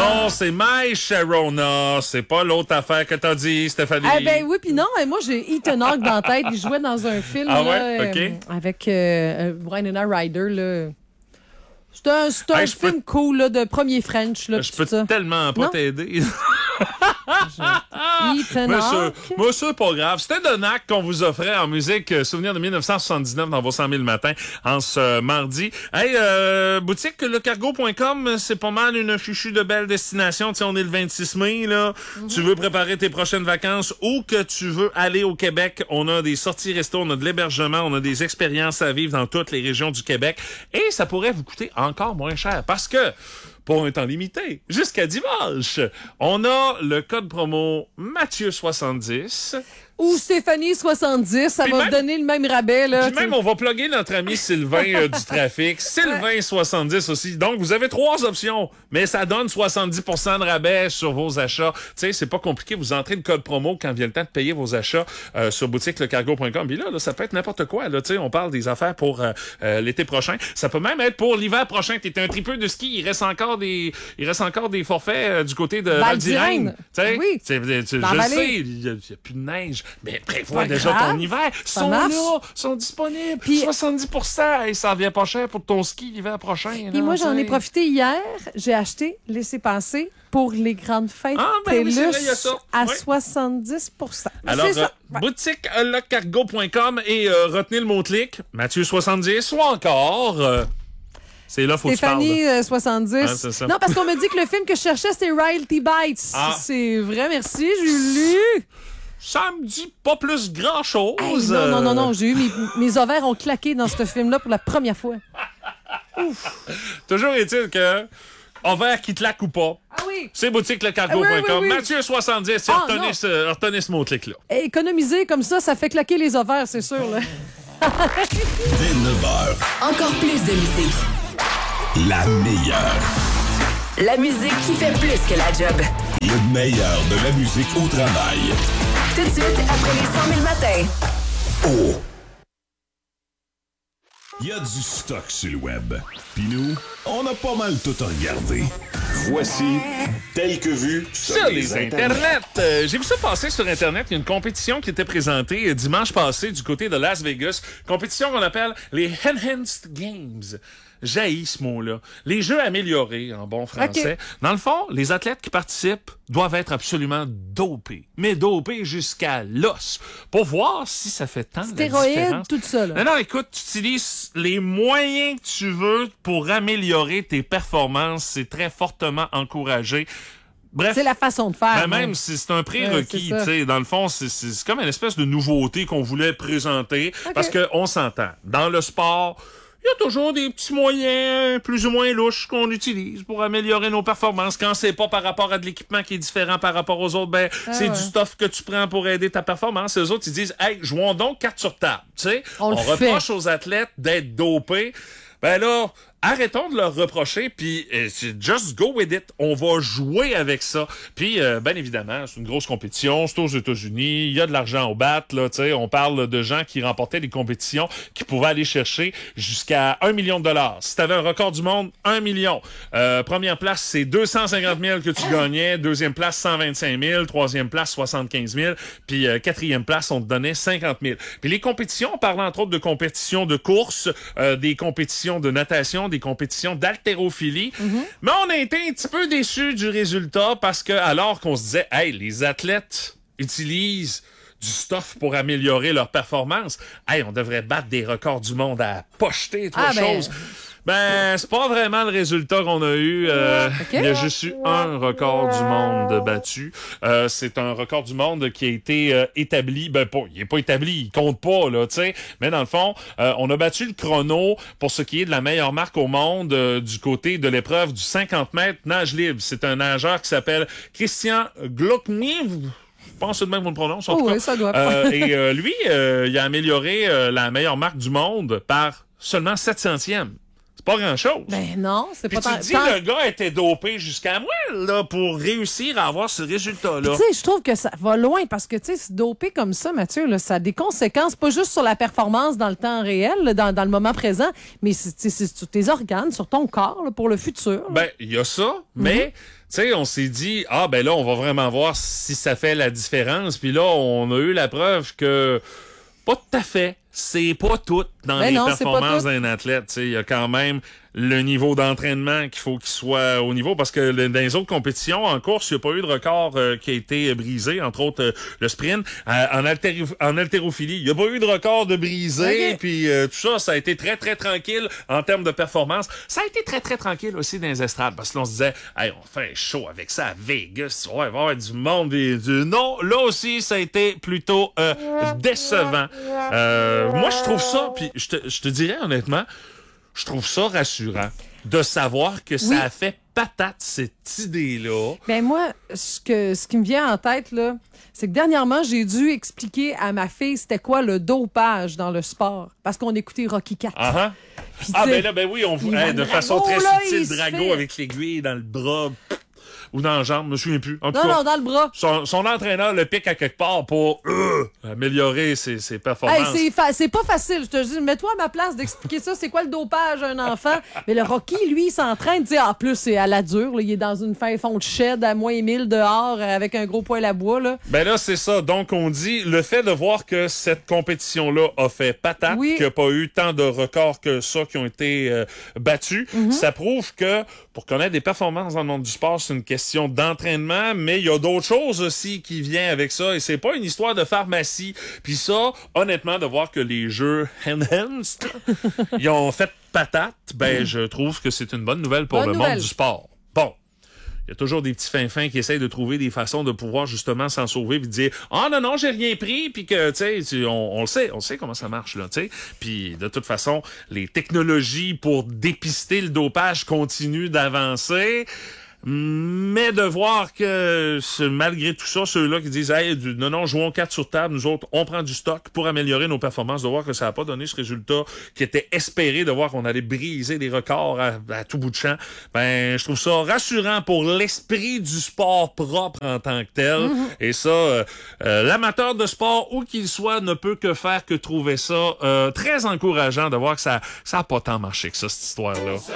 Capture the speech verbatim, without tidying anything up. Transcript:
Non, c'est My Sharona. C'est pas l'autre affaire que t'as dit, Stéphanie. Eh ben oui, puis non, moi j'ai Ethan Hawke dans la tête. Il jouait dans un film ah là, ouais? Okay. euh, avec euh, Winona Ryder. Là. C'est un, c'est un hey, film peux... cool là, de premier French. Là, je peux ça. tellement pas non? t'aider. Ethan Monsieur, monsieur, pas grave. C'était Donac qu'on vous offrait en musique euh, Souvenir de dix-neuf cent soixante-dix-neuf dans vos cent mille matins en ce euh, mardi. Hey, euh, boutique lecargo point com, c'est pas mal une fichue de belles destinations. Tu sais, on est le vingt-six mai, là. Mm-hmm. Tu veux préparer tes prochaines vacances ou que tu veux aller au Québec. On a des sorties resto, on a de l'hébergement, on a des expériences à vivre dans toutes les régions du Québec. Et ça pourrait vous coûter encore moins cher parce que pour un temps limité, jusqu'à dimanche, on a le code promo Mathieu soixante-dix. Ou Stéphanie soixante-dix, ça puis va même, donner le même rabais. Là, puis même, on va plugger notre ami Sylvain euh, du trafic. Sylvain ouais. soixante-dix aussi. Donc, vous avez trois options, mais ça donne soixante-dix pour cent de rabais sur vos achats. Tu sais, c'est pas compliqué. Vous entrez le code promo quand vient le temps de payer vos achats euh, sur boutique lecargo point com. Puis là, là, ça peut être n'importe quoi. Là, tu sais, on parle des affaires pour euh, euh, l'été prochain. Ça peut même être pour l'hiver prochain. T'es un tripeux de ski. Il reste encore des, il reste encore des forfaits euh, du côté de Val-d'Irène. Tu sais, oui. je sais, il y, a plus de neige. Mais prévois déjà grave. Ton hiver. Ils sont marche. Là, sont disponibles. Puis, soixante-dix pour cent. Et ça revient pas cher pour ton ski l'hiver prochain. Puis moi, j'en ai profité hier. J'ai acheté laissez-passer pour les grandes fêtes ah, ben oui, vrai, à oui. soixante-dix pour cent. Alors, c'est ça. Euh, ouais. boutique lecargo point com et euh, retenez le mot-clic Mathieu soixante-dix ou encore... Euh, C'est là, faut Stéphanie, que tu parles. Euh, soixante-dix. Ah, c'est ça. Non, parce qu'on m'a dit que le film que je cherchais, c'était Royalty Bites. Ah. C'est vrai, merci, j'ai lu. Ça me dit pas plus grand-chose. Hey, non, non, non, non, j'ai eu mes, mes ovaires ont claqué dans ce film-là pour la première fois. Ouf. Toujours est-il que ovaires qui claquent ou pas. Ah oui. C'est boutique lecargo point com. Ah, oui, oui, oui. Mathieu soixante-dix, ah, retenez, ce, retenez ce mot-clic-là. Et économiser comme ça, ça fait claquer les ovaires, c'est sûr, là. Dès neuf heures. Encore plus de musique. La meilleure. La musique qui fait plus que la job. Le meilleur de la musique au travail. Tout de suite, après les cent mille matins. Oh! Il y a du stock sur le web. Puis nous, on a pas mal tout à regarder. Voici Tel que vu sur, sur les, les internets. internets. Euh, j'ai vu ça passer sur Internet. Il y a une compétition qui était présentée euh, dimanche passé du côté de Las Vegas. Compétition qu'on appelle les Enhanced Games. J'haïs ce mot-là. Les jeux améliorés, en bon français. Okay. Dans le fond, les athlètes qui participent doivent être absolument dopés. Mais dopés jusqu'à l'os. Pour voir si ça fait tant de différence. Stéroïdes, tout ça, là. Non, non, écoute, tu utilises les moyens que tu veux pour améliorer tes performances. C'est très fortement encouragé. Bref, c'est la façon de faire. Ben même si c'est un prérequis, ouais, tu sais, dans le fond, c'est, c'est, c'est comme une espèce de nouveauté qu'on voulait présenter. Okay. Parce qu'on s'entend. Dans le sport, il y a toujours des petits moyens plus ou moins louches qu'on utilise pour améliorer nos performances. Quand c'est pas par rapport à de l'équipement qui est différent par rapport aux autres, ben ah c'est ouais. du stuff que tu prends pour aider ta performance. Les autres, ils disent « Hey, jouons donc carte sur table. » Tu sais, on, on reproche aux athlètes d'être dopés. Ben là, arrêtons de leur reprocher, puis euh, just go with it. On va jouer avec ça. Puis, euh, bien évidemment, c'est une grosse compétition. C'est aux États-Unis. Il y a de l'argent au bat. Là, t'sais, on parle de gens qui remportaient des compétitions qui pouvaient aller chercher jusqu'à un million de dollars. Si tu avais un record du monde, un million. Euh, première place, c'est deux cent cinquante mille que tu gagnais. Deuxième place, cent vingt-cinq mille. Troisième place, soixante-quinze mille. Puis, euh, quatrième place, on te donnait cinquante mille. Puis les compétitions, on parle entre autres de compétitions de course, euh, des compétitions de natation, des compétitions d'haltérophilie. Mm-hmm. Mais on a été un petit peu déçus du résultat parce que alors qu'on se disait, hey, les athlètes utilisent du stuff pour améliorer leur performance, hey, on devrait battre des records du monde à pocheter, trois ah, choses. Ben... Ben, c'est pas vraiment le résultat qu'on a eu. Euh, okay. Il y a juste eu un record du monde battu. Euh, c'est un record du monde qui a été euh, établi. Ben, pas, il est pas établi, il compte pas, là, tu sais. Mais dans le fond, euh, on a battu le chrono pour ce qui est de la meilleure marque au monde euh, du côté de l'épreuve du cinquante mètres nage libre. C'est un nageur qui s'appelle Christian Glockny. Je pense que c'est le même qu'on le prononce, en oh tout oui, cas. Ça doit euh, et euh, lui, euh, il a amélioré euh, la meilleure marque du monde par seulement sept centièmes. Pas grand-chose. Ben non, c'est Puis pas tant... tu dis, le gars était dopé jusqu'à moi, là, pour réussir à avoir ce résultat-là. Tu sais, je trouve que ça va loin parce que, tu sais, se doper comme ça, Mathieu, là, ça a des conséquences, pas juste sur la performance dans le temps réel, là, dans, dans le moment présent, mais c'est, c'est sur tes organes, sur ton corps, là, pour le futur. Là. Ben, il y a ça, mais... Mm-hmm. sais, on s'est dit, ah ben là, on va vraiment voir si ça fait la différence. Puis là, on a eu la preuve que pas tout à fait. C'est pas tout dans ben les non, performances d'un athlète. Il y a quand même le niveau d'entraînement qu'il faut qu'il soit au niveau, parce que le, dans les autres compétitions, en course, il n'y a pas eu de record euh, qui a été brisé, entre autres euh, le sprint. Euh, en, haltéro, en haltérophilie, il n'y a pas eu de record de brisé, okay. Puis euh, tout ça, ça a été très, très tranquille en termes de performance. Ça a été très, très tranquille aussi dans les estrades, parce que l'on se disait, hey, on fait un show avec ça à Vegas, ouais, il va y avoir du monde. Et du... Non, là aussi, ça a été plutôt euh, décevant. Euh, moi, je trouve ça, puis je te, je te dirais honnêtement, je trouve ça rassurant de savoir que ça oui. a fait patate, cette idée-là. Ben moi, ce, que, ce qui me vient en tête, là, c'est que dernièrement, j'ai dû expliquer à ma fille c'était quoi le dopage dans le sport. Parce qu'on écoutait Rocky quatre. Uh-huh. Ah ben là, ben oui, on voit hein, de façon très là, subtile, Drago fait... avec l'aiguille dans le bras. Ou dans la jambe, je me souviens plus. En tout non, cas, non, dans le bras. Son, son entraîneur le pique à quelque part pour euh, améliorer ses, ses performances. Hey, c'est, fa- c'est pas facile, je te dis. Mets-toi à ma place d'expliquer ça. C'est quoi le dopage à un enfant? Mais le Rocky, lui, il s'entraîne. Tu sais, en plus, c'est à la dure. Là. Il est dans une fin fond de shed à moins mille dehors avec un gros poêle à bois. Là. Ben là, c'est ça. Donc, on dit, le fait de voir que cette compétition-là a fait patate, oui. qu'il n'y a pas eu tant de records que ça qui ont été euh, battus, mm-hmm. ça prouve que pour connaître des performances dans le monde du sport, c'est une question d'entraînement, mais il y a d'autres choses aussi qui viennent avec ça, et c'est pas une histoire de pharmacie. Puis ça, honnêtement, de voir que les jeux Enhanced, ils ont fait patate, ben je trouve que c'est une bonne nouvelle pour bonne le nouvelle. monde du sport. Bon. Il y a toujours des petits fins-fins qui essayent de trouver des façons de pouvoir justement s'en sauver puis de dire « Ah oh, non, non, j'ai rien pris », puis que, tu sais, on, on le sait, on sait comment ça marche, là, tu sais. Puis de toute façon, les technologies pour dépister le dopage continuent d'avancer. Mais de voir que malgré tout ça, ceux-là qui disent hey, non, non, jouons quatre sur table, nous autres, on prend du stock pour améliorer nos performances, de voir que ça n'a pas donné ce résultat qui était espéré, de voir qu'on allait briser des records à, à tout bout de champ, ben je trouve ça rassurant pour l'esprit du sport propre en tant que tel. Mm-hmm. Et ça, euh, euh, l'amateur de sport, où qu'il soit, ne peut que faire que trouver ça euh, très encourageant de voir que ça ça n'a pas tant marché que ça, cette histoire-là.